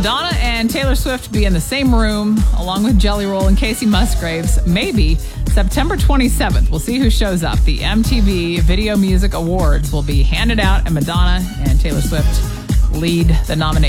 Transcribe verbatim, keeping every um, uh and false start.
Madonna and Taylor Swift be in the same room, along with Jelly Roll and Casey Musgraves, maybe September twenty-seventh. We'll see who shows up. The M T V Video Music Awards will be handed out, and Madonna and Taylor Swift lead the nomination.